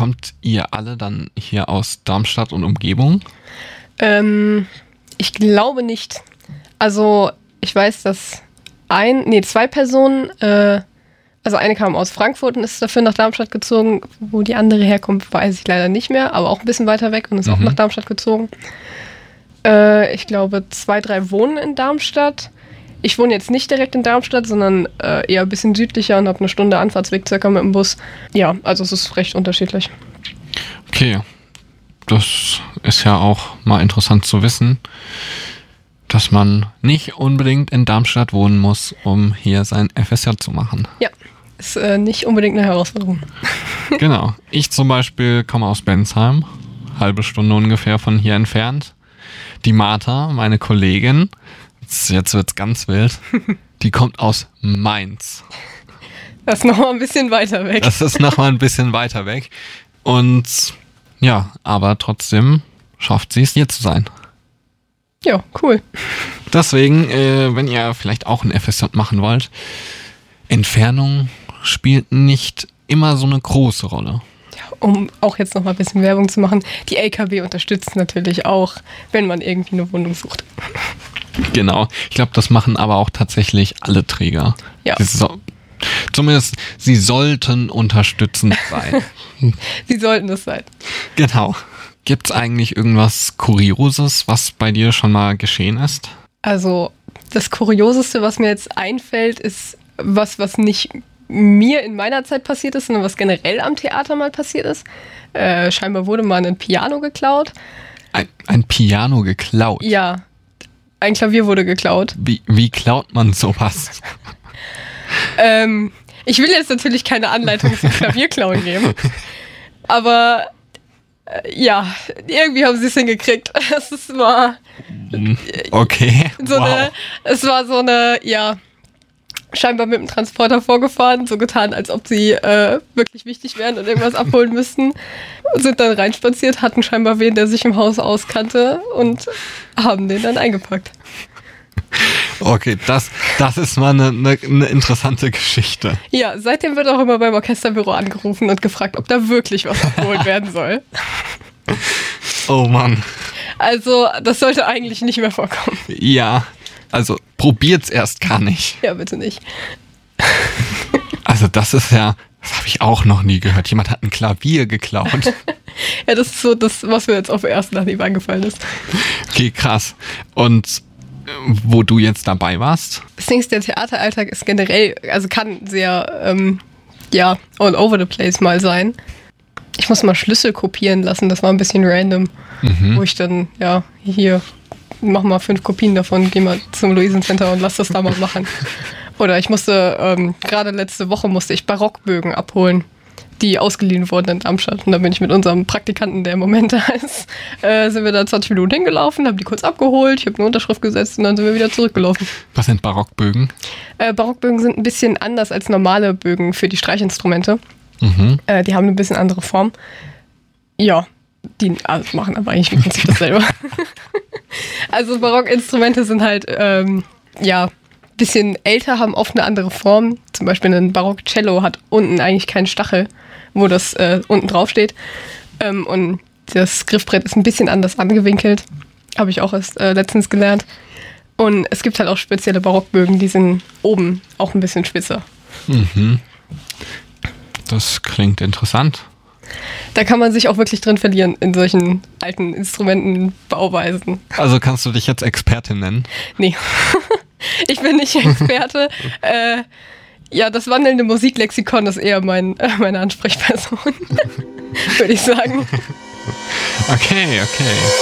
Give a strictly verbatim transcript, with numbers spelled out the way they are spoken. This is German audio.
kommt ihr alle dann hier aus Darmstadt und Umgebung? Ähm, ich glaube nicht. Also ich weiß, dass ein, nee, zwei Personen, äh, also eine kam aus Frankfurt und ist dafür nach Darmstadt gezogen. Wo die andere herkommt, weiß ich leider nicht mehr, aber auch ein bisschen weiter weg und ist mhm. auch nach Darmstadt gezogen. Äh, ich glaube, zwei, drei wohnen in Darmstadt. Ich wohne jetzt nicht direkt in Darmstadt, sondern äh, eher ein bisschen südlicher und habe eine Stunde Anfahrtsweg circa mit dem Bus. Ja, also es ist recht unterschiedlich. Okay, das ist ja auch mal interessant zu wissen, dass man nicht unbedingt in Darmstadt wohnen muss, um hier sein F S J zu machen. Ja, ist äh, nicht unbedingt eine Herausforderung. Genau. Ich zum Beispiel komme aus Bensheim, halbe Stunde ungefähr von hier entfernt. Die Martha, meine Kollegin, jetzt wird's ganz wild, die kommt aus Mainz. Das ist nochmal ein bisschen weiter weg. Das ist nochmal ein bisschen weiter weg. Und ja, aber trotzdem schafft sie es, hier zu sein. Ja, cool. Deswegen, äh, wenn ihr vielleicht auch ein F S J machen wollt, Entfernung spielt nicht immer so eine große Rolle. Ja, um auch jetzt noch mal ein bisschen Werbung zu machen, die L K W unterstützt natürlich auch, wenn man irgendwie eine Wohnung sucht. Genau. Ich glaube, das machen aber auch tatsächlich alle Träger. Ja. Sie so, zumindest, sie sollten unterstützend sein. Sie sollten es sein. Genau. Gibt es eigentlich irgendwas Kurioses, was bei dir schon mal geschehen ist? Also das Kurioseste, was mir jetzt einfällt, ist was, was nicht mir in meiner Zeit passiert ist, sondern was generell am Theater mal passiert ist. Äh, scheinbar wurde mal ein Piano geklaut. Ein, ein Piano geklaut? Ja, ein Klavier wurde geklaut. Wie, wie klaut man sowas? ähm, ich will jetzt natürlich keine Anleitung zum Klavierklauen geben, aber ja, irgendwie haben sie es hingekriegt. Es war okay. So wow. eine, es war so eine, ja, scheinbar mit dem Transporter vorgefahren, so getan, als ob sie äh, wirklich wichtig wären und irgendwas abholen müssten. Sind dann reinspaziert, hatten scheinbar wen, der sich im Haus auskannte und haben den dann eingepackt. Okay, das, das ist mal eine, eine, eine interessante Geschichte. Ja, seitdem wird auch immer beim Orchesterbüro angerufen und gefragt, ob da wirklich was abgeholt werden soll. Oh Mann. Also, das sollte eigentlich nicht mehr vorkommen. Ja, also probiert's erst gar nicht. Ja, bitte nicht. Also das ist ja, das habe ich auch noch nie gehört. Jemand hat ein Klavier geklaut. Ja, das ist so das, was mir jetzt auf den ersten Anhieb eingefallen ist. Okay, krass. Und wo du jetzt dabei warst? Das Ding ist, der Theateralltag ist generell, also kann sehr, ähm, ja, all over the place mal sein. Ich muss mal Schlüssel kopieren lassen, das war ein bisschen random. Mhm. Wo ich dann, ja, hier, mach mal fünf Kopien davon, geh mal zum Luisencenter und lass das da mal machen. Oder ich musste, ähm, gerade letzte Woche musste ich Barockbögen abholen, die ausgeliehen wurden in Darmstadt. Und da bin ich mit unserem Praktikanten, der im Moment da ist, äh, sind wir da zwanzig Minuten hingelaufen, haben die kurz abgeholt, ich habe eine Unterschrift gesetzt und dann sind wir wieder zurückgelaufen. Was sind Barockbögen? Äh, Barockbögen sind ein bisschen anders als normale Bögen für die Streichinstrumente. Mhm. Äh, die haben eine bisschen andere Form. Ja, die also machen aber eigentlich im Prinzip dasselbe. Also Barockinstrumente sind halt, ähm, ja, ein bisschen älter, haben oft eine andere Form. Zum Beispiel ein Barock-Cello hat unten eigentlich keinen Stachel, wo das äh, unten drauf steht. Ähm, und das Griffbrett ist ein bisschen anders angewinkelt. Habe ich auch erst äh, letztens gelernt. Und es gibt halt auch spezielle Barockbögen, die sind oben auch ein bisschen spitzer. Mhm. Das klingt interessant. Da kann man sich auch wirklich drin verlieren in solchen alten Instrumentenbauweisen. Also kannst du dich jetzt Expertin nennen? Nee, ich bin nicht Experte. äh, ja, das wandelnde Musiklexikon ist eher mein, äh, meine Ansprechperson, würde ich sagen. Okay, okay.